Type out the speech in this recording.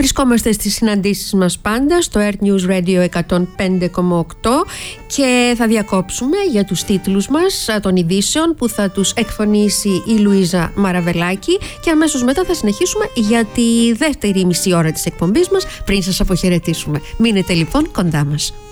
Βρισκόμαστε στις συναντήσεις μας πάντα στο Earth News Radio 105,8 και θα διακόψουμε για τους τίτλους μας των ειδήσεων που θα τους εκφωνήσει η Λουίζα Μαραβελάκη και αμέσως μετά θα συνεχίσουμε για τη δεύτερη μισή ώρα της εκπομπής μας πριν σας αποχαιρετήσουμε. Μείνετε λοιπόν κοντά μας.